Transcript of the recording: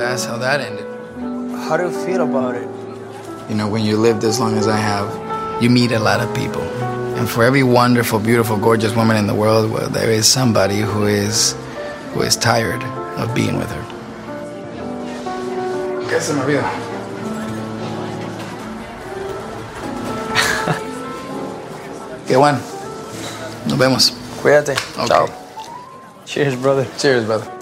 that's how that ended. How do you feel about it? You know, when you lived as long as I have, you meet a lot of people. And for every wonderful, beautiful, gorgeous woman in the world, well, there is somebody who is tired of being with her. ¿Qué se me olvida? Qué bueno. Nos vemos. Cuídate. Okay. Chao. Cheers, brother. Cheers, brother.